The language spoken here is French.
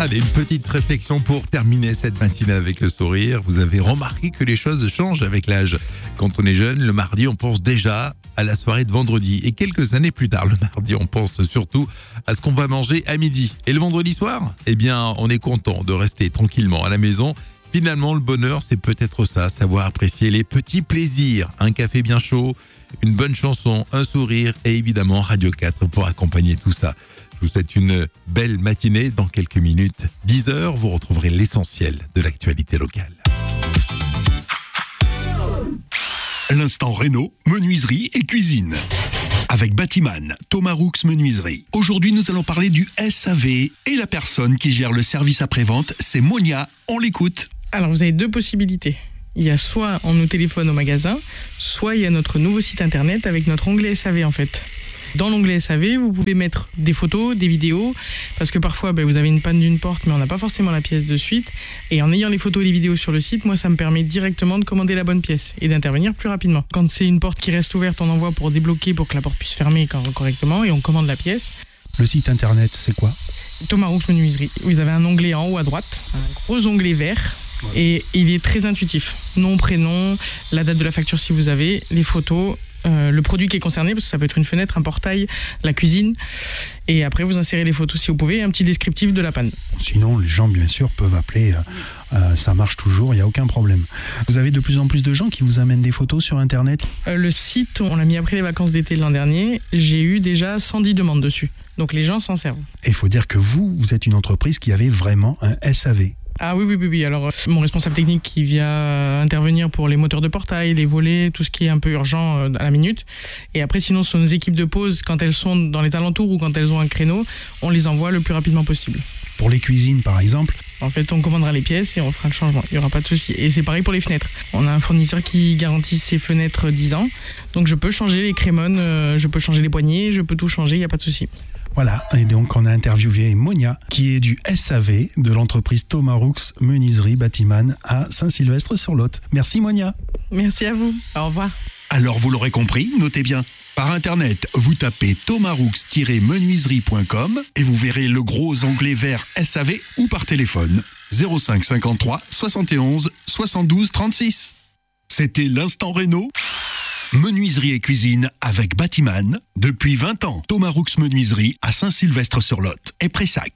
Allez, une petite réflexion pour terminer cette matinée avec le sourire. Vous avez remarqué que les choses changent avec l'âge. Quand on est jeune, le mardi, on pense déjà à la soirée de vendredi. Et quelques années plus tard, le mardi, on pense surtout à ce qu'on va manger à midi. Et le vendredi soir, eh bien, on est content de rester tranquillement à la maison. Finalement, le bonheur, c'est peut-être ça, savoir apprécier les petits plaisirs. Un café bien chaud, une bonne chanson, un sourire et évidemment Radio 4 pour accompagner tout ça. Je vous souhaite une belle matinée. Dans quelques minutes, 10h, vous retrouverez l'essentiel de l'actualité locale. L'instant Réno, menuiserie et cuisine. Avec Batiman, Thomas Roux Menuiserie. Aujourd'hui, nous allons parler du SAV et la personne qui gère le service après-vente, c'est Monia. On l'écoute. Alors, vous avez deux possibilités. Il y a soit on nous téléphone au magasin, soit il y a notre nouveau site internet avec notre onglet SAV en fait. Dans l'onglet SAV, vous pouvez mettre des photos, des vidéos, parce que parfois vous avez une panne d'une porte, mais on n'a pas forcément la pièce de suite. Et en ayant les photos et les vidéos sur le site, moi ça me permet directement de commander la bonne pièce et d'intervenir plus rapidement. Quand c'est une porte qui reste ouverte, on envoie pour débloquer, pour que la porte puisse fermer correctement, et on commande la pièce. Le site internet, c'est quoi ? Thomas Roux Menuiserie. Vous avez un onglet en haut à droite, un gros onglet vert. Et il est très intuitif. Nom, prénom, la date de la facture si vous avez, les photos, le produit qui est concerné, parce que ça peut être une fenêtre, un portail, la cuisine. Et après, vous insérez les photos si vous pouvez et un petit descriptif de la panne. Sinon, les gens, bien sûr, peuvent appeler. Ça marche toujours, il n'y a aucun problème. Vous avez de plus en plus de gens qui vous amènent des photos sur Internet ? Le site, on l'a mis après les vacances d'été de l'an dernier. J'ai eu déjà 110 demandes dessus. Donc les gens s'en servent. Et il faut dire que vous êtes une entreprise qui avait vraiment un SAV. Ah oui. Alors, mon responsable technique qui vient intervenir pour les moteurs de portail, les volets, tout ce qui est un peu urgent à la minute. Et après, sinon, ce sont nos équipes de pause, quand elles sont dans les alentours ou quand elles ont un créneau, on les envoie le plus rapidement possible. Pour les cuisines, par exemple ? En fait, on commandera les pièces et on fera le changement. Il n'y aura pas de souci. Et c'est pareil pour les fenêtres. On a un fournisseur qui garantit ses fenêtres 10 ans. Donc, je peux changer les crémones, je peux changer les poignées, je peux tout changer, il n'y a pas de souci. Voilà, et donc on a interviewé Monia, qui est du SAV de l'entreprise Thomas Roux Menuiserie Batiman à Saint-Sylvestre-sur-Lot. Merci Monia. Merci à vous, au revoir. Alors vous l'aurez compris, notez bien. Par internet, vous tapez thomasroux-menuiserie.com et vous verrez le gros onglet vert SAV ou par téléphone 05 53 71 72 36. C'était l'instant Réno. Menuiserie et cuisine avec Batiman depuis 20 ans. Thomas Roux Menuiserie à Saint-Sylvestre-sur-Lot et Pressac.